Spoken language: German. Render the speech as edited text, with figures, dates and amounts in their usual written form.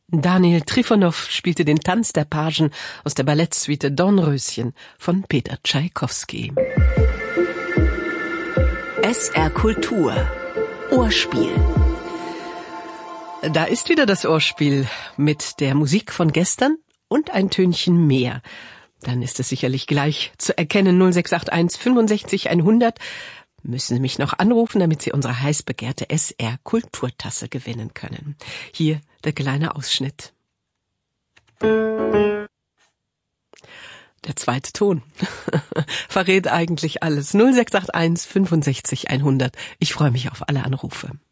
Daniel Trifonow spielte den Tanz der Pagen aus der Ballettsuite Dornröschen von Peter Tschaikowski. SR Kultur Ohrspiel. Da ist wieder das Ohrspiel mit der Musik von gestern und ein Tönchen mehr. Dann ist es sicherlich gleich zu erkennen. 0681 65 100. Müssen Sie mich noch anrufen, damit Sie unsere heiß begehrte SR Kulturtasse gewinnen können. Hier der kleine Ausschnitt. Der zweite Ton verrät eigentlich alles. 0681 65 100. Ich freue mich auf alle Anrufe.